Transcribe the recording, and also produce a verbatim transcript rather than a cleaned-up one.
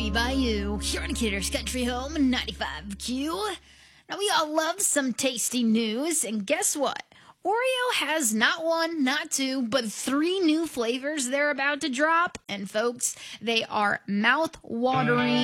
me by you. Here on Kidder's Country Home, ninety-five Q. Now, we all love some tasty news, and guess what? Oreo has not one, not two, but three new flavors they're about to drop. And folks, they are mouth-watering.